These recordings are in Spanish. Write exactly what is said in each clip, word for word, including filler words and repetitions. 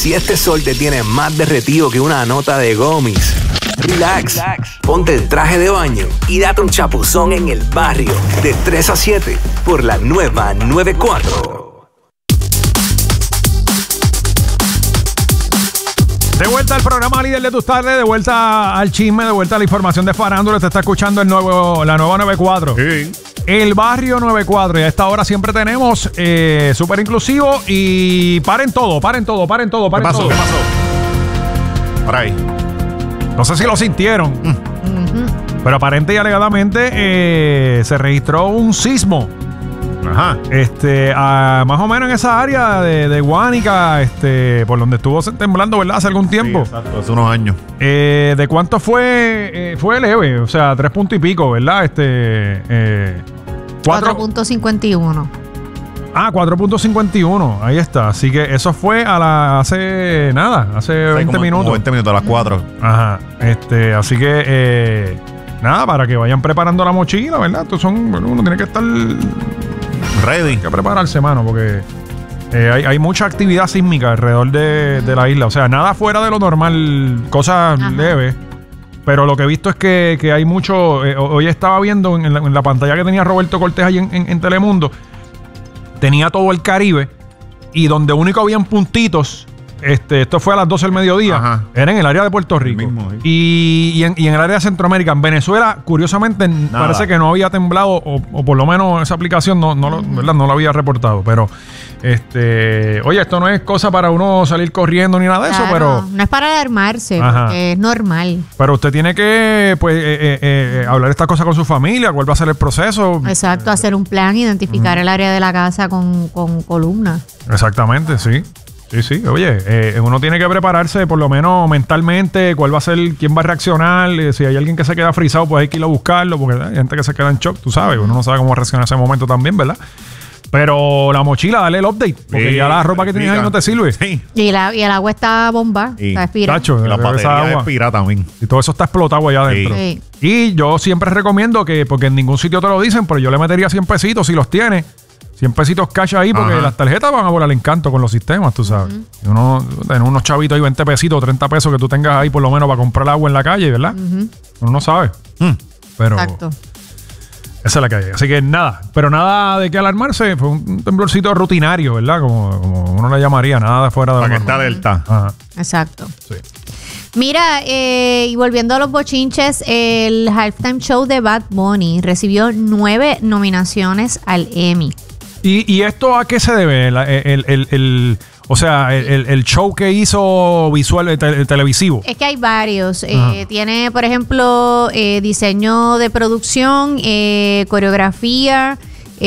Si este sol te tiene más derretido que una nota de gomis, relax, relax, ponte el traje de baño y date un chapuzón en el barrio de tres a siete por la nueva noventa y cuatro. De vuelta al programa líder de tus tardes, de vuelta al chisme, de vuelta a la información de farándula. Te está escuchando el nuevo, la nueva noventa y cuatro. Sí. El barrio noventa y cuatro. Y a esta hora siempre tenemos eh, súper inclusivo. Y paren todo, paren todo, paren todo, paren ¿Qué pasó? todo. ¿Qué pasó? Por ahí. No sé si lo sintieron. Mm. Uh-huh. Pero aparente y alegadamente eh, se registró un sismo. Ajá. Este, a, más o menos en esa área de, de Guánica, este, por donde estuvo temblando, ¿verdad? Hace algún tiempo. Sí, exacto, hace unos años. Eh, ¿De cuánto fue? Eh, fue leve, o sea, tres puntos y pico, ¿verdad? Este, eh, cuatro punto cincuenta y uno. Ah, cuatro punto cincuenta y uno, ahí está. Así que eso fue a la, hace nada, hace sí, veinte como, minutos. Como veinte minutos, a las cuatro. Ajá, este, así que, eh, nada, para que vayan preparando la mochila, ¿verdad? Entonces son, bueno, uno tiene que estar ready. Hay que prepararse, mano, porque eh, hay, hay mucha actividad sísmica alrededor de, de la isla. O sea, nada fuera de lo normal, cosas Ajá. leves. Pero lo que he visto es que, que hay mucho. Eh, hoy estaba viendo en la, en la pantalla que tenía Roberto Cortés ahí en, en, en Telemundo. Tenía todo el Caribe. Y donde único habían puntitos. Este, esto fue a las doce del mediodía. Ajá. Era en el área de Puerto Rico. Mismo, ¿sí? y, y, en, y en el área de Centroamérica. En Venezuela, curiosamente, Nada. parece que no había temblado, o, o por lo menos esa aplicación no, no, lo, ¿verdad? no lo había reportado. Pero, este, oye, esto no es cosa para uno salir corriendo ni nada de claro, eso, pero. No es para alarmarse, porque es normal. Pero usted tiene que, pues, eh, eh, eh, hablar estas cosas con su familia, cuál va a ser el proceso. Exacto, hacer un plan, identificar uh-huh. el área de la casa con, con columnas. Exactamente, sí. Sí, sí, oye, eh, uno tiene que prepararse por lo menos mentalmente, cuál va a ser, quién va a reaccionar, eh, si hay alguien que se queda frisado, pues hay que ir a buscarlo, porque hay gente que se queda en shock, tú sabes, uno no sabe cómo reaccionar en ese momento también, ¿verdad? Pero la mochila, dale el update, porque sí, ya la ropa que tenías ahí no te sirve. Sí. Y, la, y el agua está bomba, sí. está expirada. Tacho, y la batería expira también. Y todo eso está explotado allá adentro. Sí. Y yo siempre recomiendo que, porque en ningún sitio te lo dicen, pero yo le metería cien pesitos si los tienes. cien pesitos cash ahí, porque Ajá. las tarjetas van a volar encanto con los sistemas, tú sabes. Uh-huh. Y uno, tener unos chavitos ahí, veinte pesitos, treinta pesos que tú tengas ahí por lo menos para comprar agua en la calle, ¿verdad? Uh-huh. Uno no sabe. Mm. Pero Exacto. Esa es la calle. Así que nada, pero nada de qué alarmarse. Fue un temblorcito rutinario, ¿verdad? Como, como uno le llamaría, nada de fuera de la la que está alerta. Ajá. Exacto. Sí. Mira, eh, y volviendo a los bochinches, el halftime show de Bad Bunny recibió nueve nominaciones al Emmy. ¿Y, y esto a qué se debe? El, el, el, el, o sea, el, el show que hizo visual, te, televisivo. Es que hay varios. Eh, tiene, por ejemplo, eh, diseño de producción, eh, coreografía,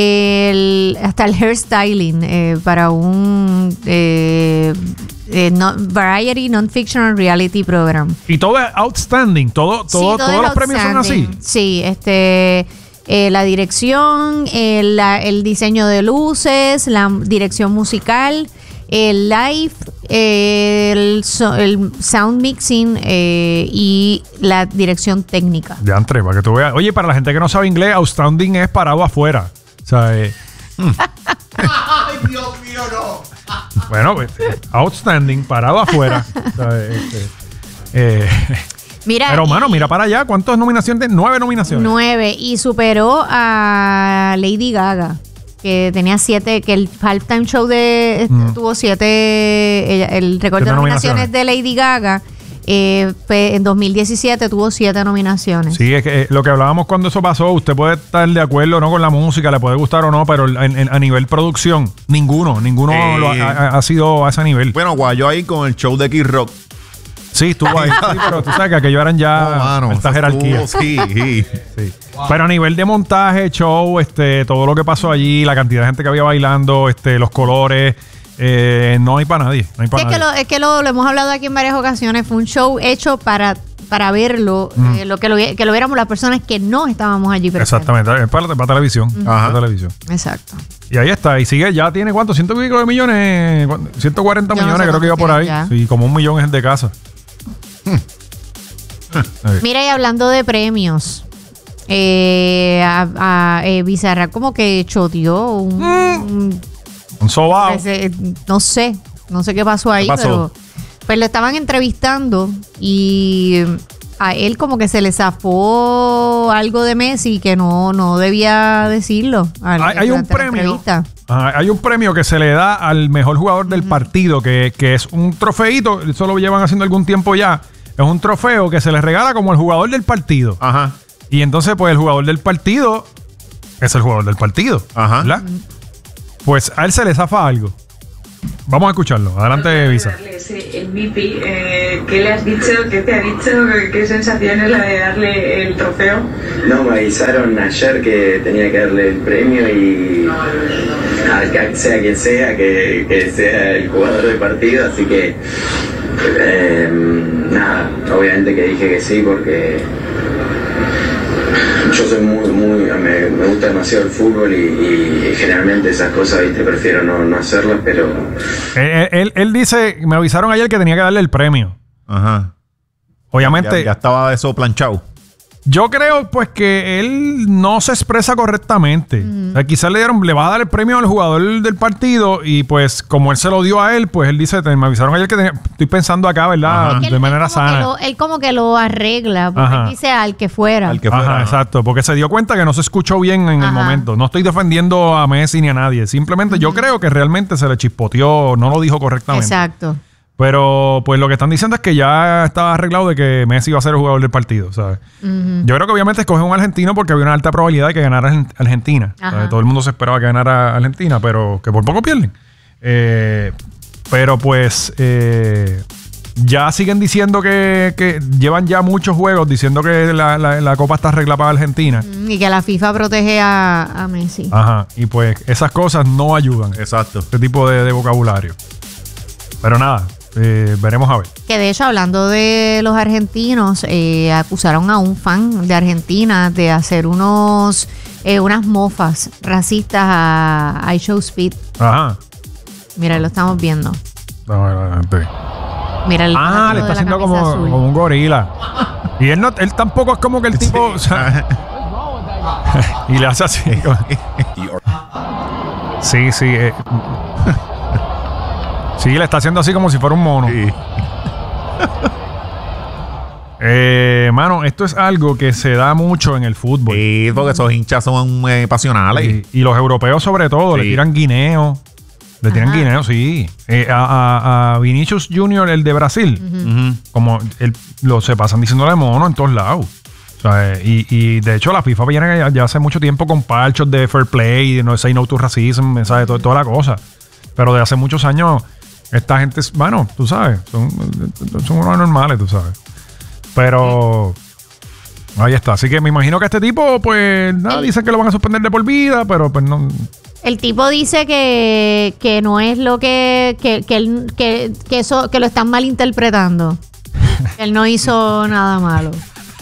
el, hasta el hairstyling eh, para un eh, eh, no, variety, non-fiction reality program. Y todo es outstanding. Todo, todo, sí, todo todos los premios son así. Sí, este... Eh, la dirección, eh, la, el diseño de luces, la dirección musical, el live, eh, el, so, el sound mixing eh, y la dirección técnica. De entre, para que tú veas. Oye, para la gente que no sabe inglés, outstanding es parado afuera. O sea, eh, ¡ay, Dios mío, no! Bueno, este, outstanding, parado afuera. O sea, este, eh, Mira, pero, mano, mira para allá. ¿Cuántas nominaciones? Nueve nominaciones. Nueve. Y superó a Lady Gaga, que tenía siete, que el halftime show de mm. tuvo siete, ella, el récord de nominaciones, nominaciones de Lady Gaga, eh, en dos mil diecisiete tuvo siete nominaciones. Sí, es que eh, lo que hablábamos cuando eso pasó, usted puede estar de acuerdo o no con la música, le puede gustar o no, pero en, en, a nivel producción, ninguno, ninguno eh, lo ha, ha sido a ese nivel. Bueno, guayó ahí con el show de Kid Rock. Sí, estuvo ahí, sí, pero tú sabes que aquello eran ya no, mano, esta jerarquía. Estuvo, sí, sí. sí. Wow. Pero a nivel de montaje, show, este, todo lo que pasó allí, la cantidad de gente que había bailando, este, los colores, eh, no hay para nadie. No hay para sí, nadie. Es que, lo, es que lo, lo hemos hablado aquí en varias ocasiones. Fue un show hecho para, para verlo, mm. eh, lo que lo que lo viéramos las personas que no estábamos allí presentes. Exactamente, es para, para televisión. Mm. Ajá. Para televisión. Exacto. Y ahí está, y sigue, ya tiene ¿cuánto? Ciento y pico de millones, ciento cuarenta Yo millones, no sé creo que iba por ahí. Ya. Sí, como un millón es de casa. Mira, y hablando de premios, eh, a, a eh, Bizarrap como que choteó un, mm. un sobao. Ese, no sé, no sé qué pasó ahí, ¿Qué pasó? pero pues lo estaban entrevistando y a él como que se le zafó algo de Messi que no, no debía decirlo. Al, hay, hay un premio. Ajá, hay un premio que se le da al mejor jugador del uh-huh. partido, que, que es un trofeito, eso lo llevan haciendo algún tiempo ya. Es un trofeo que se le regala como el jugador del partido. Ajá. Y entonces, pues, el jugador del partido es el jugador del partido. Ajá. ¿Verdad? Uh-huh. Pues a él se le zafa algo. Vamos a escucharlo. Adelante, Visa. Ese M V P, eh, ¿qué le has dicho? ¿Qué te ha dicho? ¿Qué sensación es la de darle el trofeo? No, me avisaron ayer que tenía que darle el premio y a, sea quien sea, que, que sea el jugador del partido, así que eh, nada, obviamente que dije que sí porque yo soy muy, muy, me, me gusta demasiado el fútbol y, y generalmente esas cosas, viste, prefiero no, no hacerlas, pero... Él, él, él dice, me avisaron ayer que tenía que darle el premio. Ajá. Obviamente... Ya, ya estaba eso planchado. Yo creo, pues, que él no se expresa correctamente. Mm. O sea, quizás le dieron, le va a dar el premio al jugador del partido y, pues, como él se lo dio a él, pues, él dice, me avisaron ayer que tenía, estoy pensando acá, ¿verdad? De él, manera él sana. Lo, él como que lo arregla, porque él dice al que fuera. Al que fuera. Ajá, exacto, porque se dio cuenta que no se escuchó bien en Ajá. el momento. No estoy defendiendo a Messi ni a nadie. Simplemente uh-huh. yo creo que realmente se le chispoteó, no lo dijo correctamente. Exacto. Pero, pues, lo que están diciendo es que ya estaba arreglado de que Messi iba a ser el jugador del partido, ¿sabes? Uh-huh. Yo creo que obviamente escogió un argentino porque había una alta probabilidad de que ganara Argentina. Todo el mundo se esperaba que ganara Argentina, pero que por poco pierden. Eh, pero, pues, eh, ya siguen diciendo que, que llevan ya muchos juegos diciendo que la, la, la Copa está arreglada para Argentina. Y que la FIFA protege a, a Messi. Ajá. Y, pues, esas cosas no ayudan. Exacto. Este tipo de, de vocabulario. Pero nada. Eh, veremos a ver. Que de hecho, hablando de los argentinos, eh, acusaron a un fan de Argentina de hacer unos eh, unas mofas racistas a iShowSpeed. Ajá. Mira, lo estamos viendo. No, adelante. Mira el Ah, le está haciendo como, como un gorila. Y él no, él tampoco es como que el tipo. Sí, o sea, y le hace así. sí, sí. Eh. Sí, le está haciendo así como si fuera un mono. Sí. eh, mano, esto es algo que se da mucho en el fútbol. Sí, porque esos hinchas son eh, pasionales. Sí. Y los europeos sobre todo, sí. le tiran guineo. Le Ajá. tiran guineo, sí. Eh, a, a, a Vinicius Junior, el de Brasil, uh-huh. como él, lo se pasan diciéndole mono en todos lados. O sea, y, y de hecho la FIFA viene ya, ya hace mucho tiempo con parchos de fair play, de no say no to racism, ¿sabes? Todo, toda la cosa. Pero de hace muchos años... Esta gente, bueno, tú sabes, son, son unos normales, tú sabes. Pero ahí está. Así que me imagino que este tipo, pues, nada, dicen que lo van a suspender de por vida, pero pues no. El tipo dice que, que no es lo que, que, que, él, que, que eso, que lo están malinterpretando. Él no hizo nada malo.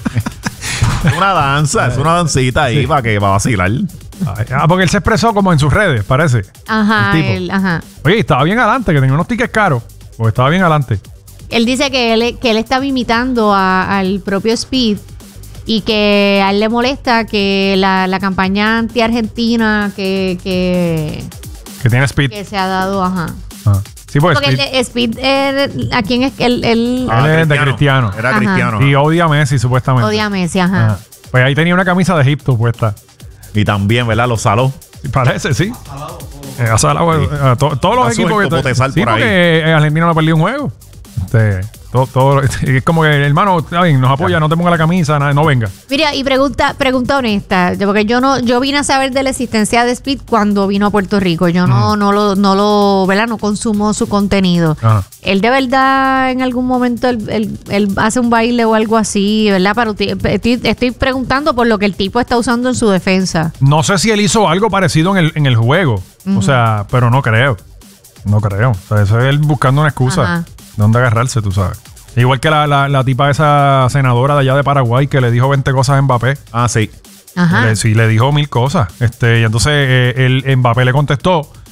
Es una danza, es una dancita ahí sí. para que va a vacilar. Ah, porque él se expresó como en sus redes, parece. Ajá, él, ajá. Oye, estaba bien adelante, que tenía unos tickets caros. Porque estaba bien adelante. Él dice que él, que él estaba imitando a, al propio Speed y que a él le molesta que la, la campaña anti-argentina que, que... Que tiene Speed. Que se ha dado, ajá. Ah. Sí, pues porque Speed, Speed eh, ¿a quién es? Él, él, ah, él es de cristiano. Era ajá. cristiano. Y odia a Messi, supuestamente. Odia a Messi, ajá. ajá. Pues ahí tenía una camisa de Egipto puesta. Y también, ¿verdad? Los saló. Parece, sí. Eh, a salado, sí. a to, todos los Pasó equipos que... T- sí, por porque ahí. Argentina no ha perdido un juego. Este... Todo, todo, es como que, hermano, está bien, nos apoya, no te ponga la camisa, nada, no venga. Mira, y pregunta pregunta honesta, porque yo no yo vine a saber de la existencia de Speed cuando vino a Puerto Rico. Yo no, uh-huh. no lo, no lo, ¿verdad? No consumo su contenido. Uh-huh. Él de verdad en algún momento él, él, él hace un baile o algo así, ¿verdad? Pero estoy, estoy preguntando por lo que el tipo está usando en su defensa. No sé si él hizo algo parecido en el, en el juego. Uh-huh. O sea, pero no creo. No creo. O sea, eso es él buscando una excusa. Uh-huh. ¿Dónde agarrarse, tú sabes? Igual que la, la, la tipa esa senadora de allá de Paraguay que le dijo veinte cosas a Mbappé. Ah, sí. Ajá. Le, sí, le dijo mil cosas. Este, y entonces eh, el Mbappé le contestó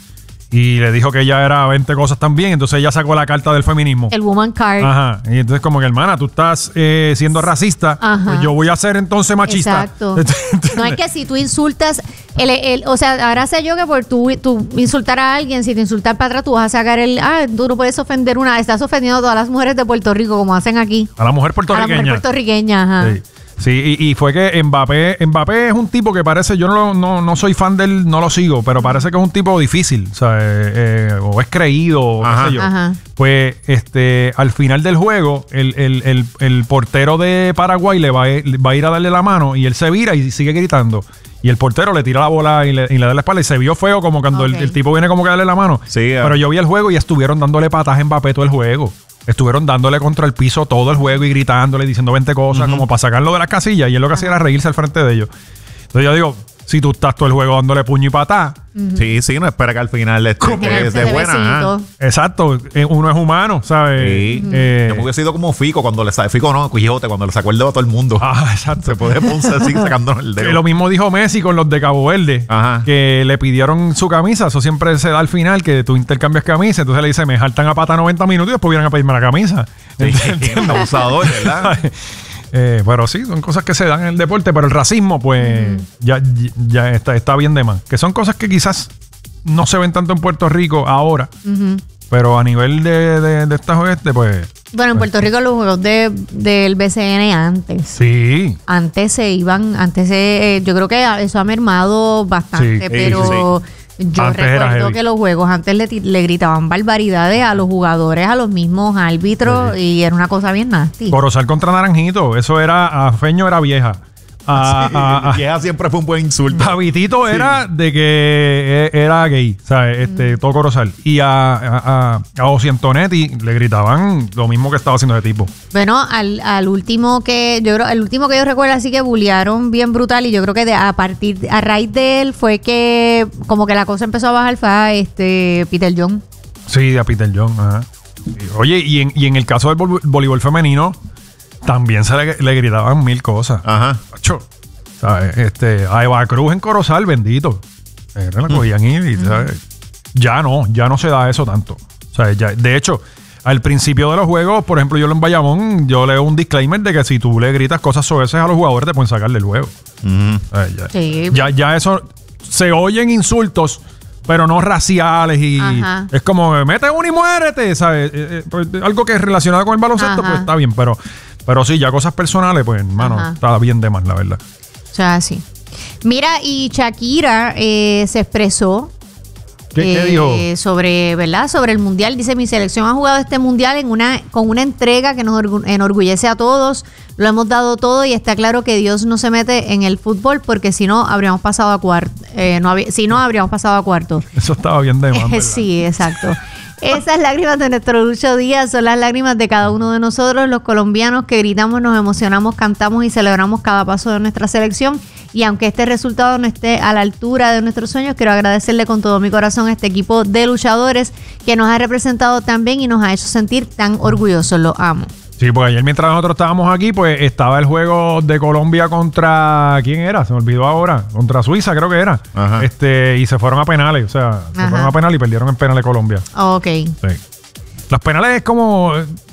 y le dijo que ella era veinte cosas también, entonces ella sacó la carta del feminismo. El woman card. Ajá. Y entonces como que, hermana, tú estás eh, siendo racista, Ajá. pues yo voy a ser entonces machista. Exacto. No es que si tú insultas, el, el, o sea, ahora sé yo que por tú, tú insultar a alguien, si te insultas para atrás, tú vas a sacar el, ah, tú no puedes ofender una, estás ofendiendo a todas las mujeres de Puerto Rico, como hacen aquí. A la mujer A la puertorriqueña. mujer puertorriqueña, ajá. Sí. Sí, y, y fue que Mbappé, Mbappé es un tipo que parece, yo no, no, no soy fan de él, no lo sigo, pero parece que es un tipo difícil, o sea, eh, eh, o es creído, o qué Ajá. sé yo. Ajá. Pues este, al final del juego, el, el, el, el portero de Paraguay le va, a, va a ir a darle la mano y él se vira y sigue gritando. Y el portero le tira la bola y le, y le da la espalda y se vio feo como cuando Ok. el, el tipo viene como que a darle la mano. Sí, ah. Pero yo vi el juego y estuvieron dándole patas a Mbappé todo el juego. Estuvieron dándole contra el piso todo el juego y gritándole, diciendo veinte cosas, como para sacarlo de las casillas. Y él lo que hacía era reírse al frente de ellos. Entonces yo digo, si tú estás todo el juego dándole puño y patá, Sí, sí, no espera que al final este, ¿Cómo? que Ese es de buena. besito. ah. exacto, eh, uno es humano, ¿sabes? Sí. Eh, Yo me hubiese sido como Fico cuando le sacó, Fico no, Quijote, cuando le sacó el dedo a todo el mundo. ah, exacto. Se puede Ponce así sacándonos el Que dedo. lo mismo dijo Messi con los de Cabo Verde, Ajá. que le pidieron su camisa. Eso siempre se da al final, que tú intercambias camisa. Entonces le dice, me jaltan a pata noventa minutos y después vienen a pedirme la camisa. Sí, un abusador, ¿verdad? Eh, pero sí, son cosas que se dan en el deporte, pero el racismo, pues, ya, ya está, está bien de más. Que son cosas que quizás no se ven tanto en Puerto Rico ahora, Ujú. pero a nivel de, de, de esta oeste, pues, Bueno, en Puerto Rico los juegos de, del B C N antes. sí. Antes se iban, antes se, eh, yo creo que eso ha mermado bastante, Sí, sí, pero yo Antes era recuerdo heavy. que los juegos antes le, ti- le gritaban barbaridades a los jugadores, a los mismos árbitros, y era una cosa bien nasty. Corozal contra Naranjito, eso era, a Feño era vieja. A, a- a- Vieja siempre fue un buen insulto. Javitito era de que e- era gay, ¿sabes? Este, todo Corozal. Y a, a, a, a Ocientonetti le gritaban lo mismo que estaba haciendo ese tipo. Bueno, al, al último que yo creo, el último que yo recuerdo así que bullearon bien brutal, y yo creo que de, a partir a raíz de él fue que como que la cosa empezó a bajar, fue a este Peter John. Sí, a Peter John, ajá. Y, Oye, y en, y en el caso del vol- voleibol femenino, también se le, le gritaban mil cosas. Ajá. Acho, ¿sabes? Este, a Eva Cruz en Corozal, bendito. Era la cogían y, y, ¿sabes? Ya no, ya no se da eso tanto. O sea, ya, de hecho, al principio de los juegos, por ejemplo, yo en Bayamón, yo leo un disclaimer de que si tú le gritas cosas soeces a los jugadores, te pueden sacar del juego. Ujú. ¿Sabes? Ya, Sí. ya, ya eso, se oyen insultos, pero no raciales y Ajá. es como, mete uno y muérete, ¿sabes? Eh, eh, pues, algo que es relacionado con el baloncesto, Ajá. pues está bien, pero, pero sí, ya cosas personales, pues, hermano, Ajá. está bien de más, la verdad. O sea, sí. Mira, y Shakira eh, se expresó ¿Qué, qué eh, dijo? sobre, ¿verdad? Sobre el mundial. Dice, mi selección ha jugado este mundial en una, con una entrega que nos orgu- enorgullece a todos. Lo hemos dado todo y está claro que Dios no se mete en el fútbol porque si no habríamos pasado a cuarto. Eh, no había- si no habríamos pasado a cuarto. Eso estaba bien de más, ¿verdad? Sí, exacto. Esas lágrimas de nuestro Lucho Díaz son las lágrimas de cada uno de nosotros, los colombianos, que gritamos, nos emocionamos, cantamos y celebramos cada paso de nuestra selección. Y aunque este resultado no esté a la altura de nuestros sueños, quiero agradecerle con todo mi corazón a este equipo de luchadores que nos ha representado tan bien y nos ha hecho sentir tan orgullosos. Los amo. Sí, porque ayer mientras nosotros estábamos aquí, pues estaba el juego de Colombia contra... ¿Quién era? Se me olvidó ahora. Contra Suiza, creo que era. Ajá. Este, y se fueron a penales. O sea, se Ajá. fueron a penales y perdieron en penales Colombia. Ok. Sí. Las penales es como...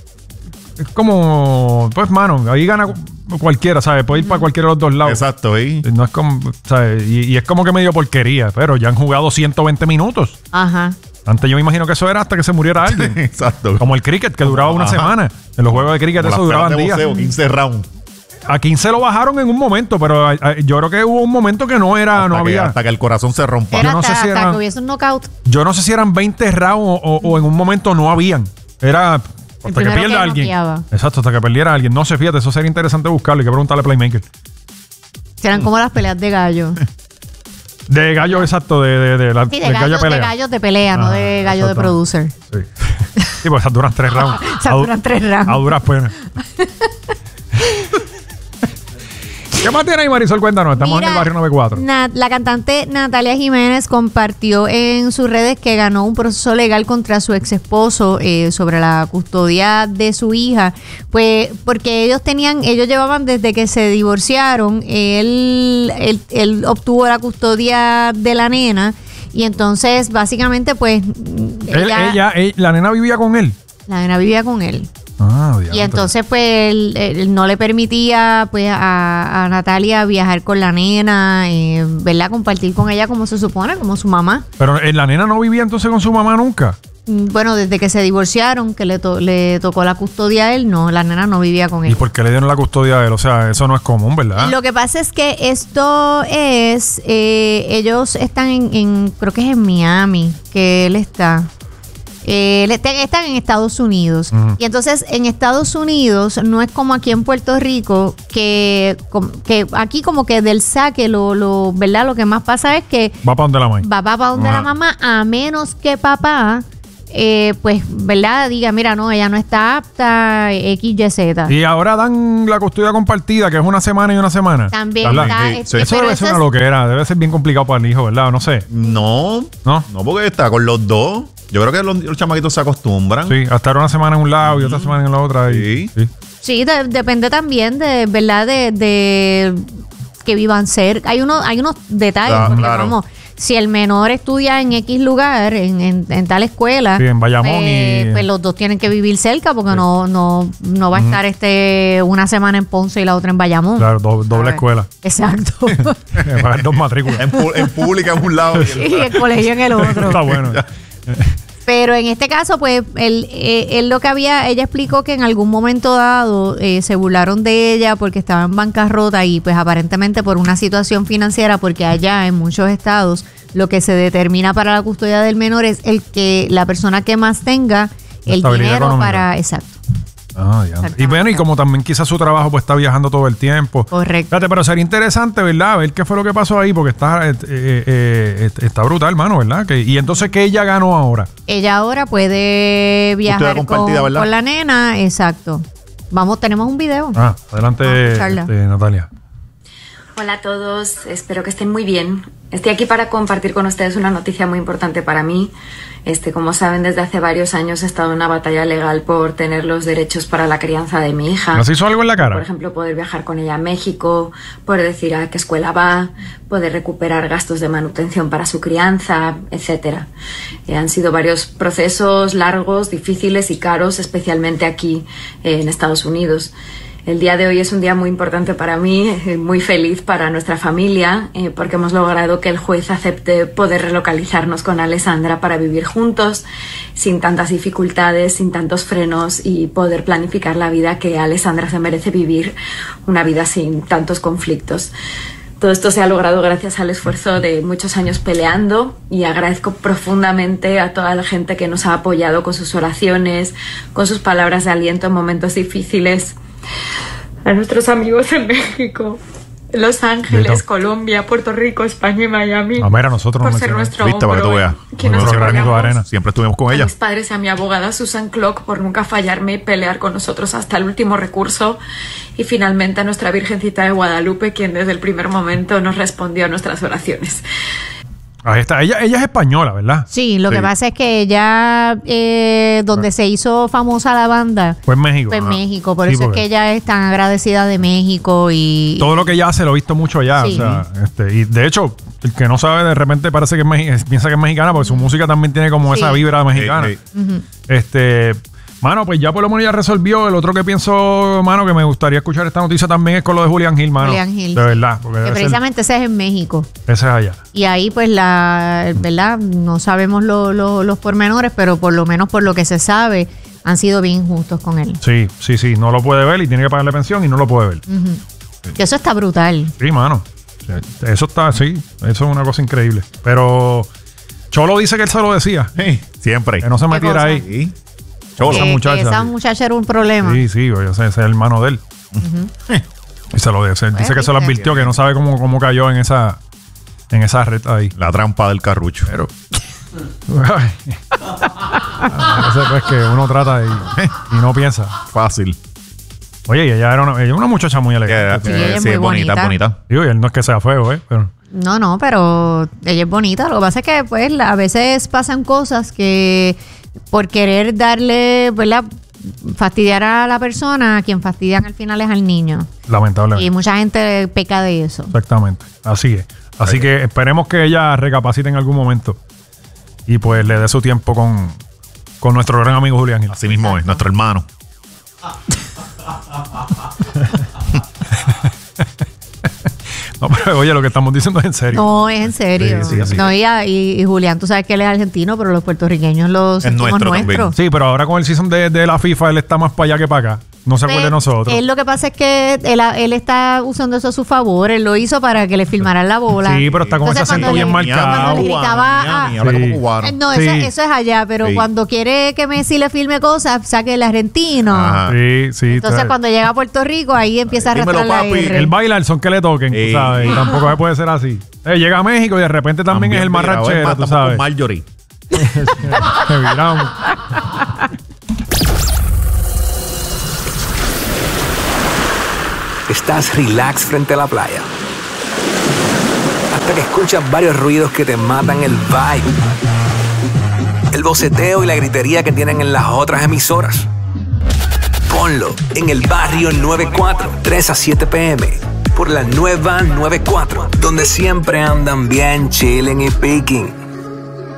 Es como... Pues, mano, ahí gana cualquiera, ¿sabes? Puede ir para cualquiera de los dos lados. Exacto, ¿eh? No es como... ¿sabes? Y, y es como que medio porquería, pero ya han jugado ciento veinte minutos. Ajá. Antes yo me imagino que eso era hasta que se muriera alguien. Exacto. Como el cricket, que duraba una Ajá. semana. En los juegos de cricket Como eso las duraban pelas de días. boxeo, quince rounds. A quince lo bajaron en un momento, pero a- a- yo creo que hubo un momento que no era, Hasta no que- había. Hasta que el corazón se rompa. Era no sé hasta, si hasta era- que hubiese un knockout. Yo no sé si eran veinte rounds o, o- o en un momento no habían. Era hasta que primero pierda que alguien. noqueaba. Exacto, hasta que perdiera alguien. No sé, fíjate, eso sería interesante buscarlo. Hay que preguntarle a Playmaker. Serán como las peleas de gallo. De gallo, exacto, de, de, de la, Sí, de del gallo gallos, pelea. de gallos de pelea, no Ah, de gallo de exacto. producer. Sí. Sí, pues esas duran tres rounds. Esas A du- duran tres rounds. A duras penas. ¿Qué más tiene ahí, Marisol? Cuéntanos. Estamos Mira, en el barrio noventa y cuatro. Na- la cantante Natalia Jiménez compartió en sus redes que ganó un proceso legal contra su ex esposo eh, sobre la custodia de su hija, pues porque ellos tenían, ellos llevaban desde que se divorciaron, él, él, él obtuvo la custodia de la nena. Y entonces, básicamente, pues, Él- ella, ella, él- la nena vivía con él. la nena vivía con él. Ah, diantre. Y entonces, pues, él, él no le permitía, pues, a, a Natalia viajar con la nena, eh, ¿verdad? Compartir con ella como se supone, como su mamá. Pero eh, la nena no vivía entonces con su mamá nunca. Mm, Bueno, desde que se divorciaron, que le, to- le tocó la custodia a él, no, la nena no vivía con ¿Y él. por qué le dieron la custodia a él? O sea, eso no es común, ¿verdad? Lo que pasa es que esto es, eh, ellos están en, en, creo que es en Miami, que él está. Eh, él está- están en Estados Unidos. Ujú. Y entonces en Estados Unidos no es como aquí en Puerto Rico, que, com- que aquí como que del saque, lo, lo, ¿verdad? Lo que más pasa es que Va para donde la maíz. va para donde Ajá. la mamá, a menos que papá, eh, pues, ¿verdad? Diga, mira, no, ella no está apta, X, Y, Z. Y ahora dan la custodia compartida, que es una semana y una semana. También ¿Verdad? está, Sí, este, sí. Eso pero debe eso ser es- una loquera. Debe ser bien complicado para el hijo, ¿verdad? No sé. No, ¿No? no, porque está con los dos. Yo creo que los, los chamaquitos se acostumbran. Sí, a estar una semana en un lado y otra semana en la otra. Y, Sí. sí. Sí, de- depende también de, ¿verdad? De, de que vivan cerca. Hay unos, hay unos detalles, Claro, porque claro. vamos, si el menor estudia en X lugar, en, en, en tal escuela, Sí, en Bayamón pues, y- pues los dos tienen que vivir cerca, porque no, no, no va a estar este una semana en Ponce y la otra en Bayamón. Claro, do- doble ¿Sabes? escuela. Exacto. Pagar dos matrículas. En, pu- en pública en un lado. y el- Y el colegio en el otro. Está bueno. Pero en este caso, pues, él, eh, él lo que había, ella explicó que en algún momento dado eh, se burlaron de ella porque estaba en bancarrota y pues aparentemente por una situación financiera, porque allá en muchos estados lo que se determina para la custodia del menor es el que la persona que más tenga el Estabilidad dinero económica. para... Exacto. Ah, ya. Y bueno, y como también quizás su trabajo pues está viajando todo el tiempo. Correcto. Fíjate, pero sería interesante, ¿verdad? Ver qué fue lo que pasó ahí, porque está, eh, eh, eh, está brutal, hermano, ¿verdad? Que, y entonces, ¿qué ella ganó ahora? Ella ahora puede viajar con, compartida, ¿verdad? con la nena, exacto. Vamos, tenemos un video. Ah, adelante, Vamos a escucharla. este, Natalia. Hola a todos, espero que estén muy bien. Estoy aquí para compartir con ustedes una noticia muy importante para mí. Este, como saben, desde hace varios años he estado en una batalla legal por tener los derechos para la crianza de mi hija. ¿No se hizo algo en la cara? Por ejemplo, poder viajar con ella a México, poder decir a qué escuela va, poder recuperar gastos de manutención para su crianza, etcétera. Eh, han sido varios procesos largos, difíciles y caros, especialmente aquí eh, en Estados Unidos. El día de hoy es un día muy importante para mí, eh, muy feliz para nuestra familia, eh, porque hemos logrado que el juez acepte poder relocalizarnos con Alessandra para vivir juntos, sin tantas dificultades, sin tantos frenos y poder planificar la vida que Alessandra se merece vivir, una vida sin tantos conflictos. Todo esto se ha logrado gracias al esfuerzo de muchos años peleando y agradezco profundamente a toda la gente que nos ha apoyado con sus oraciones, con sus palabras de aliento en momentos difíciles. A nuestros amigos en México, Los Ángeles, Listo. Colombia, Puerto Rico, España y Miami. A ver, a nosotros por nos ser mencionaron. nuestro Viste, para que tú hombro veas. en que nos Nuestro granito de apoyamos. arena. Siempre estuvimos con A ella. mis padres y a mi abogada Susan Clock por nunca fallarme y pelear con nosotros hasta el último recurso. Y finalmente a nuestra Virgencita de Guadalupe, quien desde el primer momento nos respondió a nuestras oraciones. Ahí está. Ella, ella es española, ¿verdad? Sí, lo Sí. que pasa es que ella, eh, donde se hizo famosa la banda, Fue en México. fue en Ajá. México. Por Sí, eso es porque que ella es tan agradecida de México y... todo lo que ella hace lo he visto mucho allá. Sí. O sea, este, y de hecho, el que no sabe de repente parece que es mexi- piensa que es mexicana, porque su música también tiene como Sí. esa vibra mexicana. Sí, sí. Este, mano, pues ya por lo menos ya resolvió. El otro que pienso, mano, que me gustaría escuchar esta noticia también es con lo de Julián Gil, mano. Julián Gil, De sí. verdad, porque que debe ser- precisamente ese es en México. ese es allá. Y ahí, pues, la verdad, no sabemos lo- lo- los pormenores, pero por lo menos por lo que se sabe, han sido bien injustos con él. Sí, sí, sí. No lo puede ver y tiene que pagarle pensión y no lo puede ver. Que eso está brutal. Sí, mano. Eso está, sí. Eso es una cosa increíble. Pero Cholo dice que él se lo decía. Sí, siempre. Que no se ¿Qué metiera cosa? ahí. Sí. Que, Chola. esa que muchacha, esa sí. muchacha era un problema. Sí, sí, oye, ese, ese es el hermano de él. Y se lo dice. Dice que se lo viste. advirtió, que no sabe cómo, cómo cayó en esa, en esa red ahí. La trampa del carrucho. Pero. Ay. Parece pues que uno trata y, y no piensa. Fácil. Oye, y ella era una, ella era una muchacha muy Que- elegante. Sí, ella es sí, muy es bonita, bonita. bonita. Digo, y él no es que sea feo, ¿eh? Pero, No, no, pero ella es bonita. Lo que pasa es que, pues, la- a veces pasan cosas que por querer darle, ¿verdad? Fastidiar a la persona, a quien fastidian al final es al niño. lamentablemente. Y mucha gente peca de eso. Exactamente. Así es. Así que esperemos que ella recapacite en algún momento y pues le dé su tiempo con, con nuestro gran amigo Julián Gil. Así mismo es, nuestro hermano. No, pero oye, lo que estamos diciendo es en serio. No, es en serio. Sí, sí, así no, es. y, a- y, y Julián, tú sabes que él es argentino, pero los puertorriqueños los Es sentimos nuestro también. nuestros. Sí, pero ahora con el season de, de la FIFA, él está más para allá que para acá. No se acuerda de nosotros. Él lo que pasa es que él, él está usando eso a su favor. Él lo hizo para que le filmaran la bola. Sí, pero está con Entonces, ese acento cuando bien le- marcado. cuando le gritaba a- Miami, habla Sí. como cubano. Eh, No, Sí. eso, eso es allá, pero Sí. cuando quiere que Messi le filme cosas, saque el argentino. Ajá. Sí, sí. Entonces, está- cuando llega a Puerto Rico, ahí empieza a Dímelo, arrastrar la papi. R. Él baila el son que le toquen, tú Sí. sabes. Y tampoco se puede ser así. Eh, llega a México y de repente también, es el más mira, ranchero, más, tú estamos sabes. con Marjorie. Que viramos. Estás relax frente a la playa. Hasta que escuchas varios ruidos que te matan el vibe. El boceteo y la gritería que tienen en las otras emisoras. Ponlo en el barrio noventa y cuatro, tres a siete p m por la nueva noventa y cuatro, donde siempre andan bien chilling y picking.